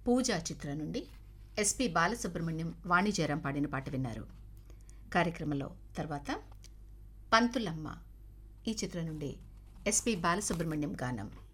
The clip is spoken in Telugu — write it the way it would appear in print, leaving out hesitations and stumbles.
పూజ చిత్రం నుండి ఎస్పి బాలసుబ్రహ్మణ్యం, వాణి జయరాం పాడిన పాట విన్నారు. కార్యక్రమంలో తర్వాత పంతులమ్మ ఈ చిత్రం నుండి ఎస్పి బాలసుబ్రహ్మణ్యం గానం.